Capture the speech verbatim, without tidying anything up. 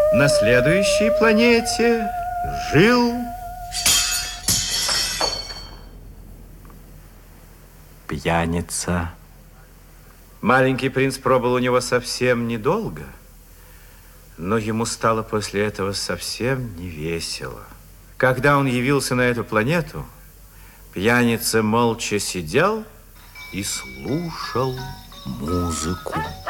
На следующей планете жил пьяница. Маленький принц пробыл у него совсем недолго, но ему стало после этого совсем не весело. Когда он явился на эту планету, пьяница молча сидел и слушал музыку.